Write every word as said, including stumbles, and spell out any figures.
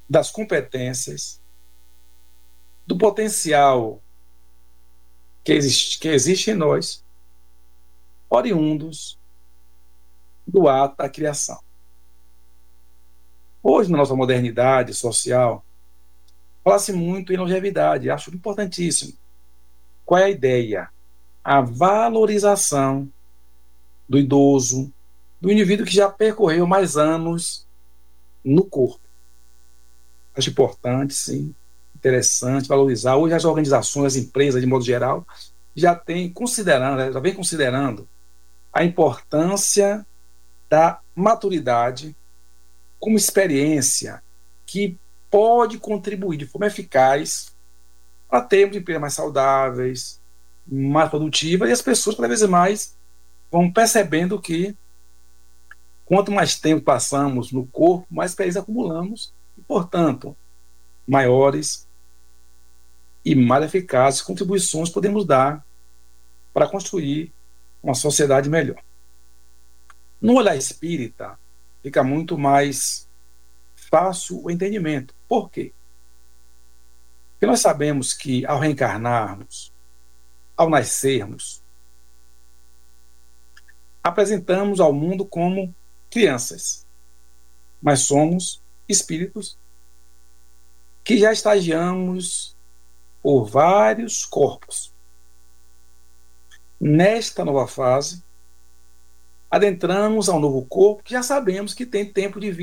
das competências, do potencial que existe, que existe em nós, oriundos do ato da criação. Hoje, na nossa modernidade social, fala-se muito em longevidade, acho importantíssimo. Qual é a ideia? A valorização do idoso, do indivíduo que já percorreu mais anos no corpo. Acho importante, sim, interessante valorizar. Hoje as organizações, as empresas, de modo geral, já têm considerando, já vem considerando a importância da maturidade como experiência que pode contribuir de forma eficaz para termos empresas mais saudáveis, mais produtivas, e as pessoas cada vez mais vão percebendo que quanto mais tempo passamos no corpo, mais experiência acumulamos e, portanto, maiores e mais eficazes contribuições podemos dar para construir uma sociedade melhor. No olhar espírita, fica muito mais fácil o entendimento. Por quê? Porque nós sabemos que, ao reencarnarmos, ao nascermos, apresentamos ao mundo como crianças, mas somos espíritos que já estagiamos por vários corpos. Nesta nova fase, adentramos ao novo corpo que já sabemos que tem tempo de vida